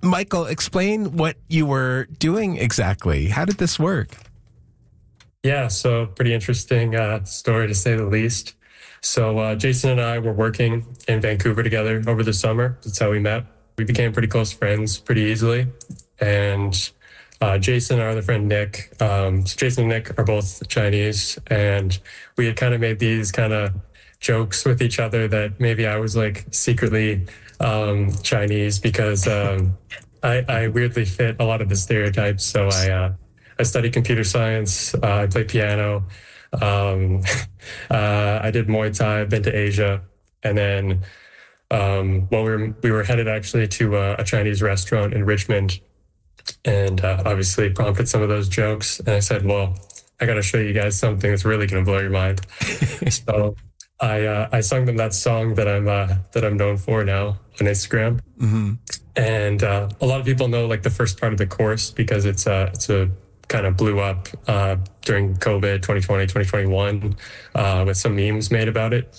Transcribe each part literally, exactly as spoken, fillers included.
Michael, explain what you were doing exactly. How did this work? Yeah, so pretty interesting uh, story to say the least. So uh, Jason and I were working in Vancouver together over the summer. That's how we met. We became pretty close friends pretty easily. And uh, Jason, our other friend Nick, um, so Jason and Nick are both Chinese. And we had kind of made these kind of jokes with each other that maybe I was like secretly um, Chinese because um, I, I weirdly fit a lot of the stereotypes. So I, uh, I studied computer science. Uh, I play piano. Um, uh, I did Muay Thai. I've been to Asia, and then um, well, we were we were headed actually to a, a Chinese restaurant in Richmond, and uh, obviously prompted some of those jokes. And I said, "Well, I got to show you guys something that's really going to blow your mind." So I uh, I sung them that song that I'm uh, that I'm known for now on Instagram, mm-hmm. and uh, a lot of people know like the first part of the chorus because it's uh, it's a kind of blew up uh, during COVID twenty twenty, twenty twenty-one uh, with some memes made about it.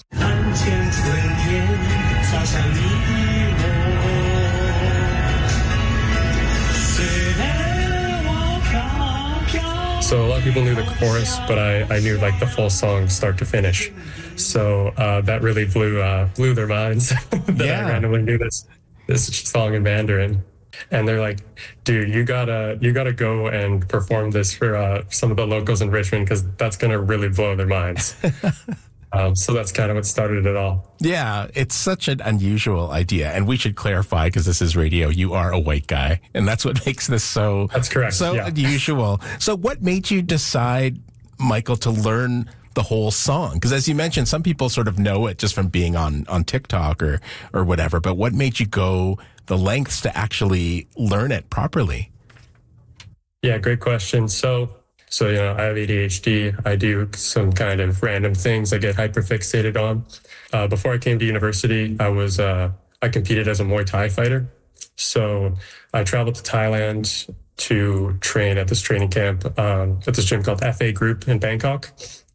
So a lot of people knew the chorus, but I, I knew like the full song start to finish. So uh, that really blew uh, blew their minds that yeah. I randomly knew this this song in Mandarin. And they're like, dude, you gotta you gotta go and perform this for uh, some of the locals in Richmond because that's gonna really blow their minds. um, so that's kind of what started it all. Yeah, it's such an unusual idea, and we should clarify because this is radio. You are a white guy, and that's what makes this so that's correct. So yeah. unusual. So, what made you decide, Michael, to learn the whole song? Because as you mentioned, some people sort of know it just from being on on TikTok or or whatever. But what made you go the lengths to actually learn it properly? Yeah, great question. So, so you know, I have A D H D. I do some kind of random things I get hyperfixated on. Uh, before I came to university, I was uh, I competed as a Muay Thai fighter. So I traveled to Thailand to train at this training camp um, at this gym called F A Group in Bangkok.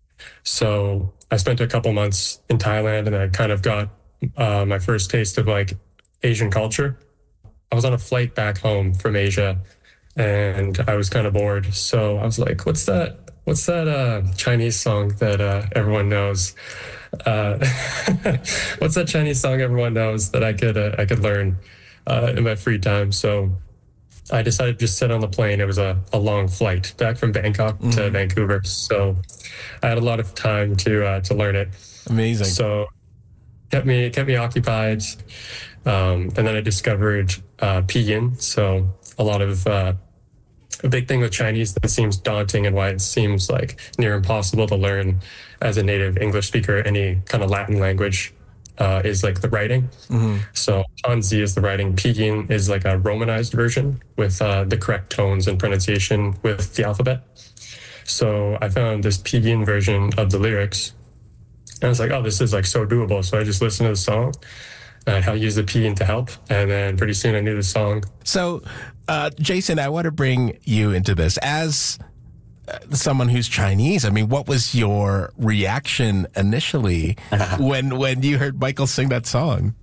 So I spent a couple months in Thailand, and I kind of got uh, my first taste of like Asian culture. I was on a flight back home from Asia, and I was kind of bored. So I was like, what's that? What's that uh, Chinese song that uh, everyone knows? Uh, what's that Chinese song everyone knows that I could uh, I could learn uh, in my free time? So I decided to just sit on the plane. It was a, a long flight back from Bangkok mm-hmm. to Vancouver. So I had a lot of time to uh, to learn it. Amazing. So kept me kept me occupied. Um, and then I discovered uh, Pinyin. So a lot of uh, a big thing with Chinese that seems daunting and why it seems like near impossible to learn as a native English speaker, any kind of Latin language, uh, is like the writing. Mm-hmm. So Hanzi is the writing. Pinyin is like a romanized version with uh, the correct tones and pronunciation with the alphabet. So I found this Pinyin version of the lyrics, and I was like, oh, this is like so doable. So I just listened to the song. Uh, how to use the Pinyin to help. And then pretty soon I knew the song. So, uh, Jason, I want to bring you into this. As uh, someone who's Chinese, I mean, what was your reaction initially when when you heard Michael sing that song?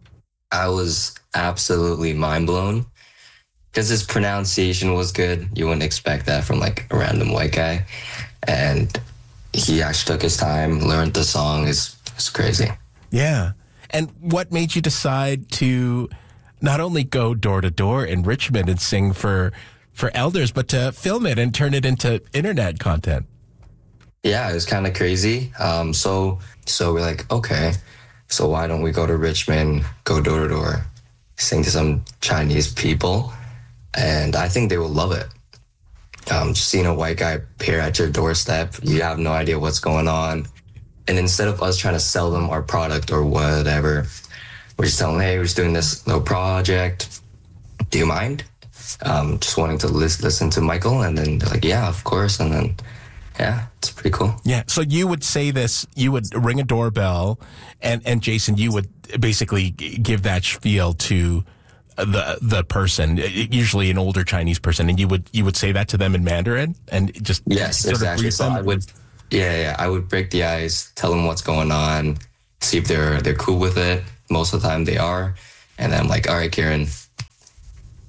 I was absolutely mind blown because his pronunciation was good. You wouldn't expect that from like a random white guy. And he actually took his time, learned the song. It's, it's crazy. Yeah. And what made you decide to not only go door to door in Richmond and sing for for elders, but to film it and turn it into internet content? Yeah, it was kind of crazy. Um, so so we're like, okay, so why don't we go to Richmond, go door to door, sing to some Chinese people, and I think they will love it. Um, just seeing a white guy appear at your doorstep, you have no idea what's going on. And instead of us trying to sell them our product or whatever, we're just telling them, hey, we're just doing this little project. Do you mind? Um, just wanting to list, listen to Michael. And then they're like, yeah, of course. And then, yeah, it's pretty cool. Yeah. So you would say this, you would ring a doorbell, and, and Jason, you would basically give that spiel to the the person, usually an older Chinese person, and you would you would say that to them in Mandarin and just yes, sort exactly. Of so I would. Yeah, yeah, I would break the ice, tell them what's going on, see if they're they're cool with it. Most of the time they are. And then I'm like, all right, Kieran,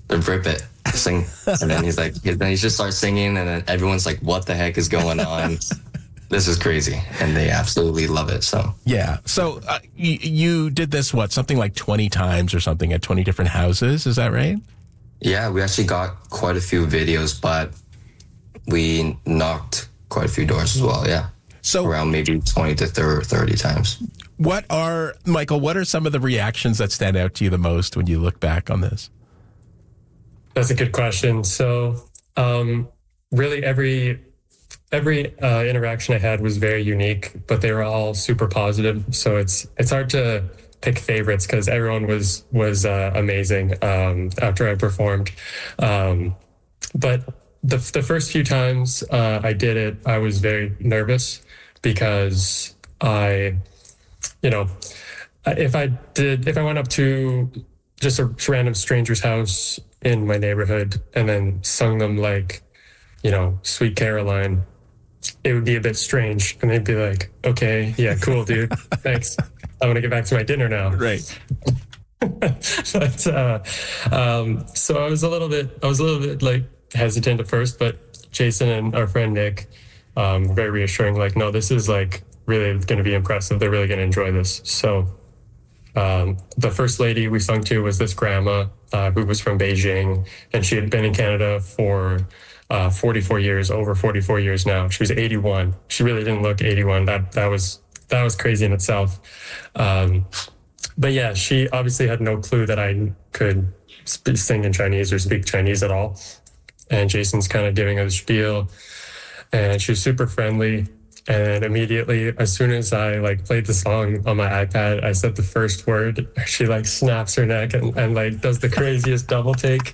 rip it, sing. And then he's like, then he just starts singing, and then everyone's like, what the heck is going on? This is crazy. And they absolutely love it. So, yeah. So uh, you, you did this, what, something like twenty times or something at twenty different houses. Is that right? Yeah, we actually got quite a few videos, but we knocked quite a few doors as well. Yeah. So around maybe twenty to thirty times. What are, Michael, what are some of the reactions that stand out to you the most when you look back on this? That's a good question. So um, really every every uh, interaction I had was very unique, but they were all super positive. So it's it's hard to pick favorites because everyone was was uh, amazing um, after I performed. Um, but the the first few times uh, I did it, I was very nervous because I, you know, if I did, if I went up to just a random stranger's house in my neighborhood and then sung them like, you know, Sweet Caroline, it would be a bit strange. And they'd be like, okay, yeah, cool, dude. Thanks. I'm going to get back to my dinner now. Right. but, uh, um, so I was a little bit, I was a little bit like hesitant at first, but Jason and our friend Nick, um, very reassuring, like, no, this is like really going to be impressive. They're really going to enjoy this. So, um, the first lady we sung to was this grandma, uh, who was from Beijing, and she had been in Canada for, uh, forty-four years, over forty-four years now. She was eighty-one. She really didn't look eighty-one. That, that was, that was crazy in itself. Um, but yeah, she obviously had no clue that I could sp- sing in Chinese or speak Chinese at all. And Jason's kind of giving her the spiel, and she was super friendly. And immediately, as soon as I like played the song on my iPad, I said the first word. She like snaps her neck and, and like does the craziest double take.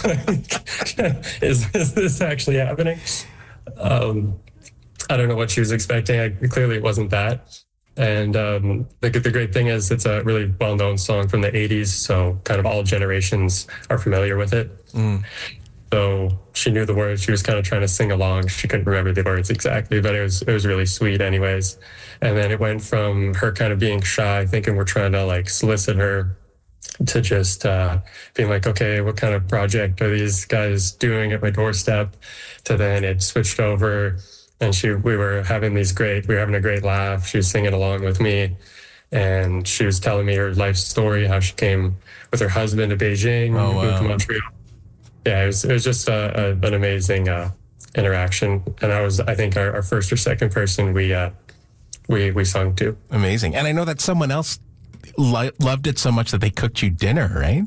is, is this actually happening? Um, I don't know what she was expecting. I, clearly, it wasn't that. And um, the, the great thing is it's a really well-known song from the eighties, so kind of all generations are familiar with it. Mm. So she knew the words. She was kind of trying to sing along. She couldn't remember the words exactly, but it was it was really sweet anyways. And then it went from her kind of being shy, thinking we're trying to like solicit her, to just uh, being like, okay, what kind of project are these guys doing at my doorstep? To then it switched over, and she we were having these great, we were having a great laugh. She was singing along with me, and she was telling me her life story, how she came with her husband to Beijing, oh, wow. moved to Montreal. Yeah, it was it was just a, a, an amazing uh, interaction, and I was I think our, our first or second person we uh, we we sung to. Amazing, and I know that someone else lo- loved it so much that they cooked you dinner, right?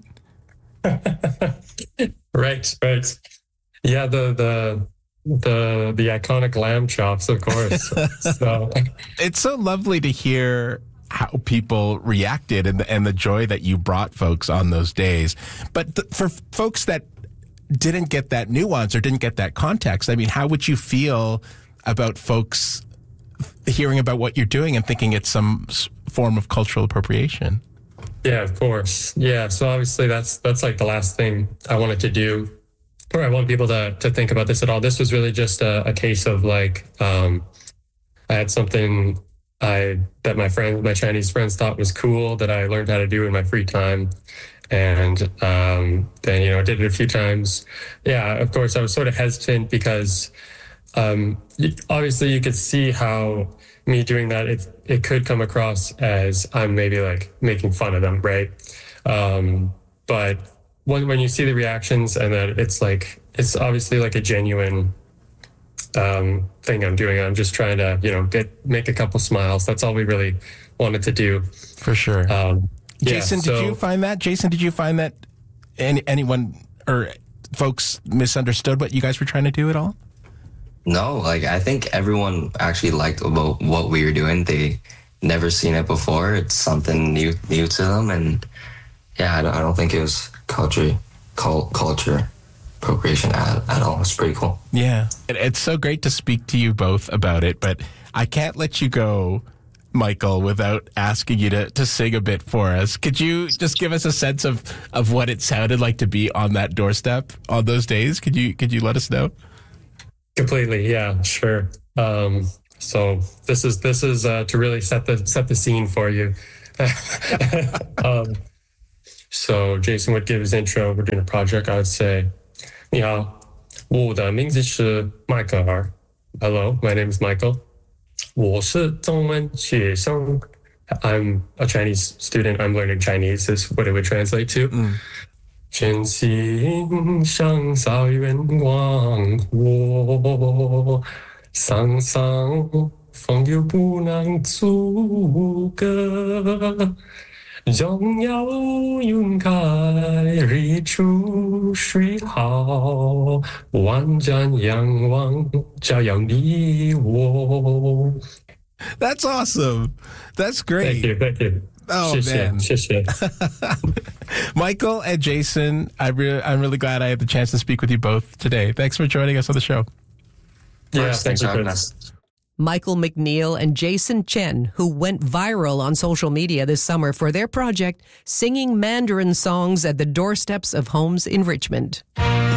right, right. Yeah, the the the the iconic lamb chops, of course. So it's so lovely to hear how people reacted and the, and the joy that you brought folks on those days. But th- for folks that didn't get that nuance or didn't get that context, I mean, how would you feel about folks hearing about what you're doing and thinking it's some form of cultural appropriation? Yeah, of course. Yeah. So obviously that's, that's like the last thing I wanted to do, or I want people to, to think about this at all. This was really just a, a case of like, um, I had something I, that my friends, my Chinese friends thought was cool that I learned how to do in my free time. And um, then, you know, I did it a few times. Yeah, of course, I was sort of hesitant because um, obviously you could see how me doing that, it, it could come across as I'm maybe like making fun of them, right? Um, but when, when you see the reactions and that it's like, it's obviously like a genuine um, thing I'm doing. I'm just trying to, you know, get make a couple smiles. That's all we really wanted to do. For sure. Um, Jason, yeah, so, did you find that? Jason, did you find that any, anyone or folks misunderstood what you guys were trying to do at all? No, like I think everyone actually liked about what we were doing. They never seen it before. It's something new new to them, and yeah, I don't, I don't think it was culture cult, culture appropriation at, at all. It's pretty cool. Yeah, it, it's so great to speak to you both about it, but I can't let you go, Michael, without asking you to, to sing a bit for us. Could you just give us a sense of, of what it sounded like to be on that doorstep on those days? Could you could you let us know? Completely, yeah, sure. Um, so this is this is uh, to really set the set the scene for you. um, So Jason would give his intro. We're doing a project. I would say, 你好，我的名字是迈克尔。Hello, my name is Michael. 我是中文学生。I'm a Chinese student. I'm learning Chinese is what it would translate to. 全心向草原广阔，桑桑风又不能阻隔。荣耀云开，日出水好，万丈阳光照耀你我。 That's awesome. That's great. Thank you, thank you. Oh, 谢谢, man. 谢谢. Michael and Jason, I re- I'm really glad I had the chance to speak with you both today. Thanks for joining us on the show. Yeah, Thanks thank you, for having Chris. us. Michael McNeil and Jason Chen, who went viral on social media this summer for their project, singing Mandarin songs at the doorsteps of homes in Richmond.